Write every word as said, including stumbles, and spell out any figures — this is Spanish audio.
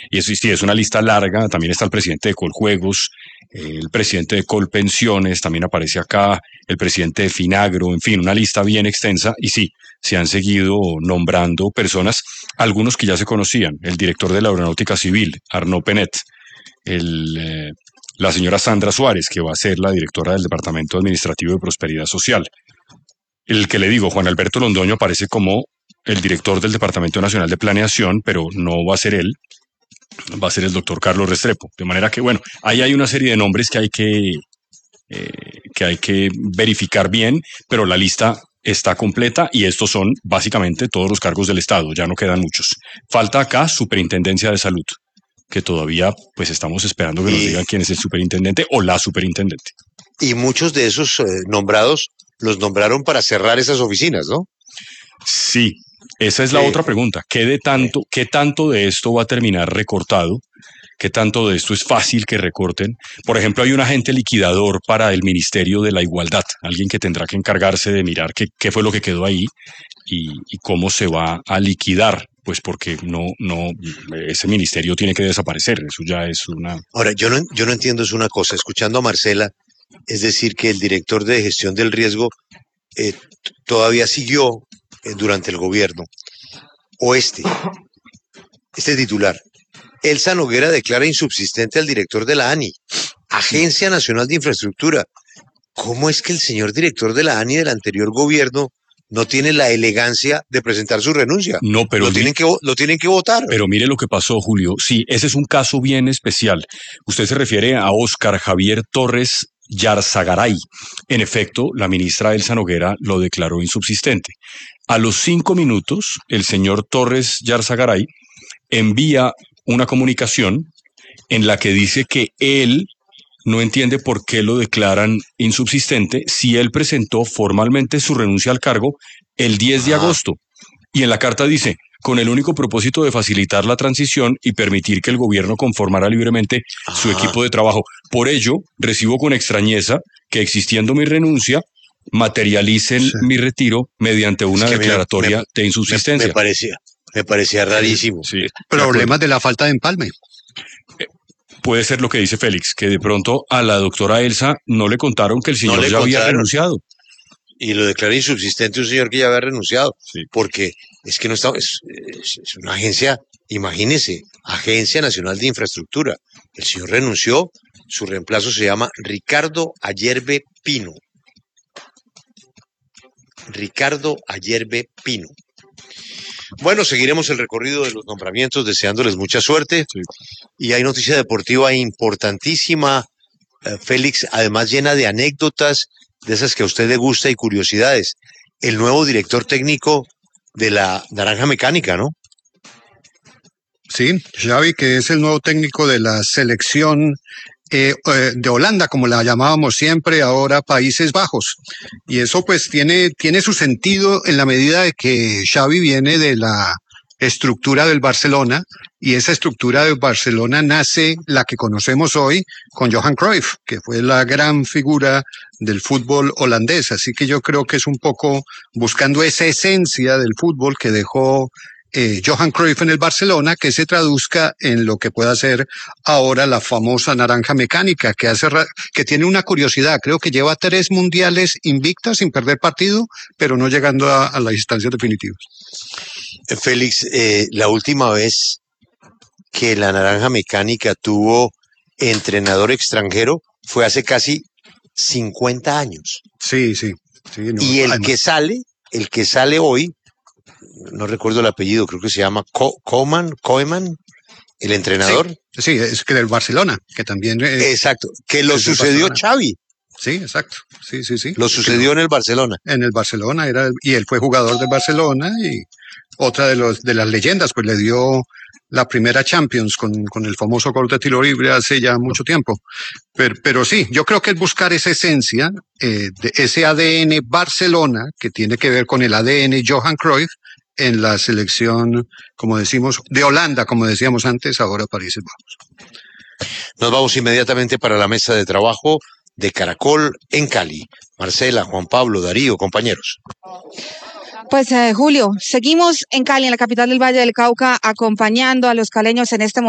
y eso sí, es una lista larga, también está el presidente de Coljuegos, eh, el presidente de Colpensiones, también aparece acá, el presidente de Finagro, en fin, una lista bien extensa, y sí, se han seguido nombrando personas, algunos que ya se conocían, el director de la Aeronáutica Civil, Arnaud Penet, el, eh, la señora Sandra Suárez, que va a ser la directora del Departamento Administrativo de Prosperidad Social. El que le digo, Juan Alberto Londoño, aparece como el director del Departamento Nacional de Planeación, pero no va a ser él, va a ser el doctor Carlos Restrepo. De manera que, bueno, ahí hay una serie de nombres que hay que, eh, que hay que verificar bien, pero la lista está completa y estos son básicamente todos los cargos del Estado, ya no quedan muchos. Falta acá Superintendencia de Salud, que todavía pues estamos esperando que nos Y, digan quién es el superintendente o la superintendente. y muchos de esos eh, nombrados los nombraron para cerrar esas oficinas, ¿no? Sí, esa es la Sí, otra pregunta. ¿Qué de sí. tanto, qué tanto de esto va a terminar recortado? ¿Qué tanto de esto es fácil que recorten? Por ejemplo, hay un agente liquidador para el Ministerio de la Igualdad, alguien que tendrá que encargarse de mirar qué, qué fue lo que quedó ahí y, y cómo se va a liquidar, pues porque no, no, ese ministerio tiene que desaparecer, eso ya es una... Ahora, yo no, yo no entiendo es una cosa, escuchando a Marcela, es decir, que el director de gestión del riesgo eh, t- todavía siguió eh, durante el gobierno, o este, este titular. Elsa Noguera declara insubsistente al director de la ANI, Agencia Nacional de Infraestructura. ¿Cómo es que el señor director de la ANI del anterior gobierno no tiene la elegancia de presentar su renuncia? No, pero Lo tienen que, vo- lo tienen que votar. Pero mire lo que pasó, Julio. Sí, ese es un caso bien especial. Usted se refiere a Óscar Javier Torres Yarzagaray. En efecto, la ministra Elsa Noguera lo declaró insubsistente. A los cinco minutos, el señor Torres Yarzagaray envía una comunicación en la que dice que él no entiende por qué lo declaran insubsistente si él presentó formalmente su renuncia al cargo el diez de Ah, agosto. Y en la carta dice, con el único propósito de facilitar la transición y permitir que el gobierno conformara libremente su ah, equipo de trabajo. Por ello, recibo con extrañeza que, existiendo mi renuncia, materialicen sí. mi retiro mediante Es una que a mí me, me, declaratoria de me, me insubsistencia. parecía, me parecía rarísimo. Sí, de acuerdo. Problemas de la falta de empalme. Puede ser lo que dice Félix, que de pronto a la doctora Elsa no le contaron que el No señor le ya había contaron renunciado. y lo declara insubsistente un señor que ya había renunciado, Sí. porque es que no está, es, es- es una agencia, imagínese, Agencia Nacional de Infraestructura. El señor renunció, su reemplazo se llama Ricardo Ayerbe Pino. Ricardo Ayerbe Pino. Bueno, seguiremos el recorrido de los nombramientos deseándoles mucha suerte. Sí. Y hay noticia deportiva importantísima, eh, Félix, además llena de anécdotas, de esas que a usted le gusta y curiosidades. El nuevo director técnico de la Naranja Mecánica, ¿no? Sí, Xavi, que es el nuevo técnico de la selección eh, eh, de Holanda, como la llamábamos siempre, ahora Países Bajos. Y eso pues tiene, tiene su sentido en la medida de que Xavi viene de la estructura del Barcelona, y esa estructura del Barcelona nace la que conocemos hoy con Johan Cruyff, que fue la gran figura del fútbol holandés. Así que yo creo que es un poco buscando esa esencia del fútbol que dejó eh, Johan Cruyff en el Barcelona, que se traduzca en lo que pueda ser ahora la famosa Naranja Mecánica, que hace ra- que tiene una curiosidad. Creo que lleva tres mundiales invictas sin perder partido, pero no llegando a, a las instancias definitivas. Eh, Félix, eh, la última vez que la Naranja Mecánica tuvo entrenador extranjero fue hace casi cincuenta años. Sí, sí, sí. No, Y el además, que sale, el que sale hoy, no recuerdo el apellido, creo que se llama Co Koeman, Koeman, el entrenador. sí, sí, es que del Barcelona, que también eh, Exacto, que lo es del sucedió Barcelona. Xavi, Sí, exacto. Sí, sí, sí. lo Que sucedió en el Barcelona. en el Barcelona era y él fue jugador del Barcelona y otra de los de las leyendas, pues le dio la primera Champions con, con el famoso gol de tiro libre hace ya mucho tiempo. Pero, pero sí, yo creo que es buscar esa esencia, eh, de ese A D N Barcelona que tiene que ver con el A D N Johan Cruyff en la selección, como decimos, de Holanda, como decíamos antes, ahora Países Bajos. Nos vamos inmediatamente para la mesa de trabajo de Caracol en Cali. Marcela, Juan Pablo, Darío, compañeros. Pues eh, Julio, seguimos en Cali, en la capital del Valle del Cauca, acompañando a los caleños en este momento.